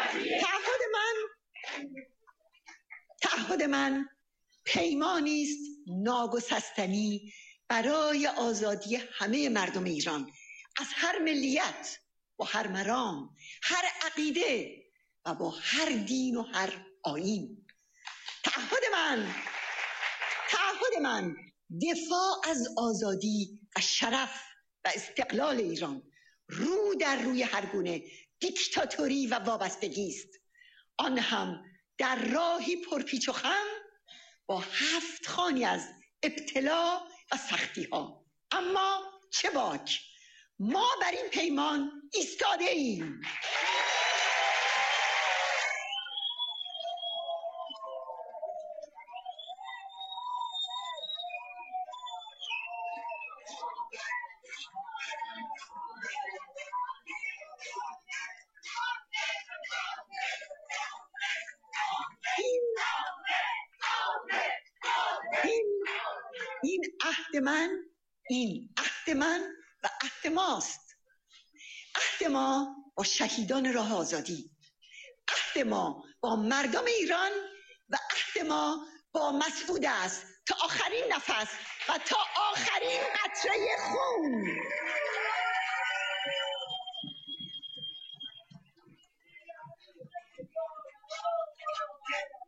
تعهد من پیمانی است ناگسستنی برای آزادی همه مردم ایران از هر ملیت و هر مرام، هر عقیده و با هر دین و هر آیین. تعهد من دفاع از آزادی و شرف و استقلال ایران رو در روی هر گونه دیکتاتوری و وابستگی است، آن هم در راهی پرپیچ و خم با 7 خوانی از ابتلا و سختی ها. اما چه باک، ما بر این پیمان ایستاده ایم. این عهد من و عهد ماست. عهد ما با شهیدان راه آزادی، عهد ما با مردم ایران و عهد ما با مسعود است تا آخرین نفس و تا آخرین قطره خون.